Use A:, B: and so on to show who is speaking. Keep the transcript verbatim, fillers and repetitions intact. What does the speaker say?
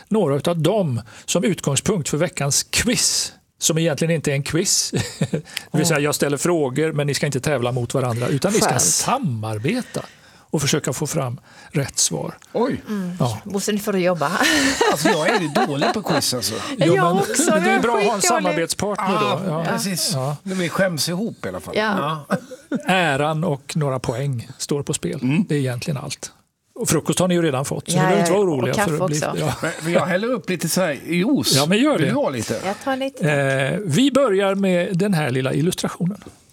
A: några av dem som utgångspunkt för veckans quiz. Som egentligen inte är en quiz. Det vill säga jag ställer frågor men ni ska inte tävla mot varandra utan ni ska
B: Skönt.
A: samarbeta och försöka få fram rätt svar.
C: Oj.
B: Mm.
A: Ja.
B: Måste ni få jobba?
C: Alltså jag är ju dålig på quiz alltså.
A: Jo,
B: Jag
A: men,
B: också,
A: men det är
B: jag är
A: bra att ha en
B: skitdålig.
A: samarbetspartner då. Ja.
C: Precis.
A: Ja.
C: Nu vi skäms ihop i alla fall.
B: Ja.
A: Äran och några poäng står på spel.
C: Mm.
A: Det är egentligen allt. Och frukost har ni ju redan fått, så
B: Ja,
A: ni behöver inte
B: ja,
A: vara
B: och
A: oroliga.
B: kaffe
A: för att bli,
B: också.
A: ja.
C: Men jag häller upp lite så här juice.
A: Ja, men gör
C: Vill
A: det.
C: du ha lite?
B: Jag tar lite.
A: Eh, vi börjar med den här lilla illustrationen.